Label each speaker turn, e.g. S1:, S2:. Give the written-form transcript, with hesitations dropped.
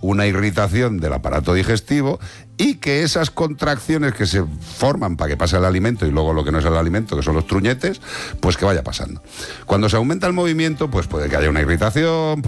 S1: una irritación del aparato digestivo y que esas contracciones que se forman para que pase el alimento y luego lo que no es el alimento, que son los truñetes, pues que vaya pasando. Cuando se aumenta el movimiento, pues puede que haya una irritación,